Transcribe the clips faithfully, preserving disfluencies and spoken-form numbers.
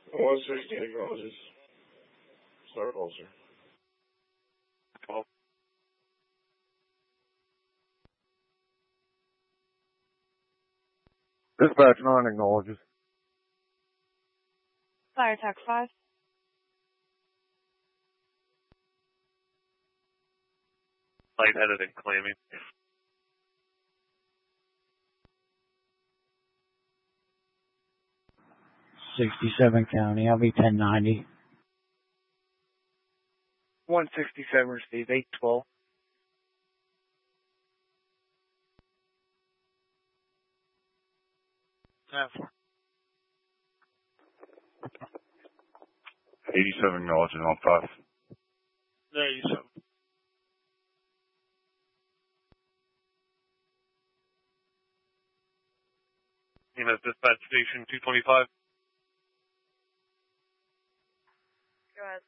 one sixty acknowledges. Start closer. twelve. Dispatch nine acknowledges. Fire tax five. Lightheaded and claiming. sixty-seven County, I'll be ten ninety. one sixty-seven received, eight twelve. eighty-seven acknowledges on five. eighty-seven. E M S dispatch station two twenty-five. Go ahead.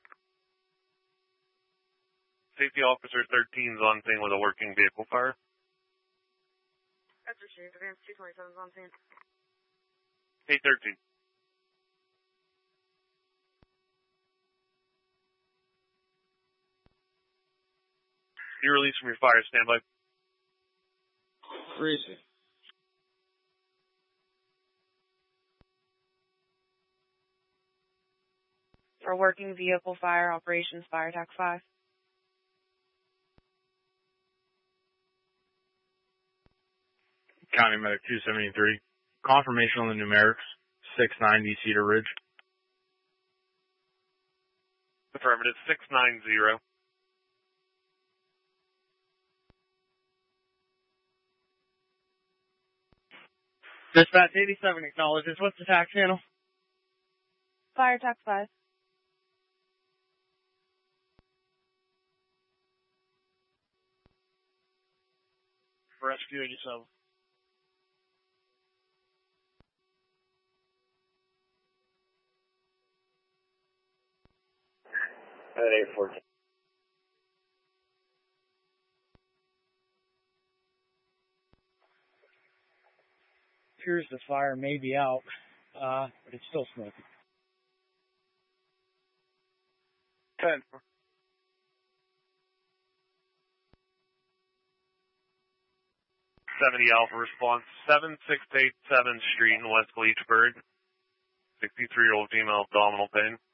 Safety officer thirteen is on scene with a working vehicle fire. That's received. Advance two twenty-seven is on scene. eight thirteen. You release from your fire standby. Greasy. For working vehicle fire operations, fire tax five. County Medic two seventy-three. Confirmation on the numerics. six ninety Cedar Ridge. Affirmative, six nine zero. Dispatch eighty-seven acknowledges. What's the tax channel? Fire tax five. Rescue eighty-seven. At eight fourteen. Appears the fire may be out, uh, but it's still smoking. ten. seventy Alpha response, seven six eight seventh Street in West Leechburg. sixty-three-year-old female abdominal pain.